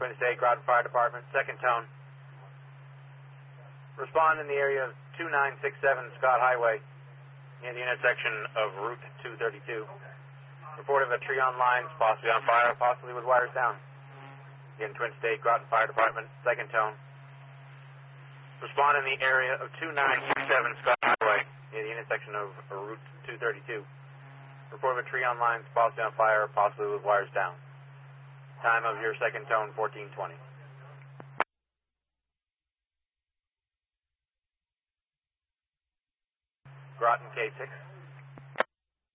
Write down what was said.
Twin State Groton Fire Department, second tone. Respond in the area of 2967 Scott Highway, near the intersection of Route 232. Report of a tree on lines, possibly on fire, possibly with wires down. Again, Twin State Groton Fire Department, second tone. Respond in the area of 2967 Scott Highway, near the intersection of Route 232. Report of a tree on lines, possibly on fire, possibly with wires down. Time of your second tone, 1420. Groton K6.